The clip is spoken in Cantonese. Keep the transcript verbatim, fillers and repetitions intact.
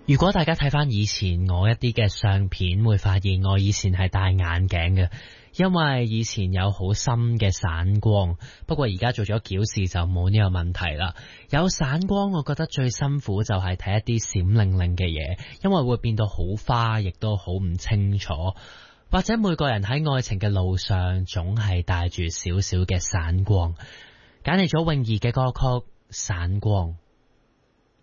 如果大家睇翻以前我一啲嘅相片，會發現我以前係戴眼鏡嘅，因為以前有好深嘅散光。不過而家做咗矯視就冇呢個問題啦。有散光，我覺得最辛苦就係睇一啲閃靈靈嘅嘢，因為會變到好花，亦都好唔清楚。或者每個人喺愛情嘅路上，總係帶住少少嘅散光。揀嚟咗泳兒嘅歌曲《散光》。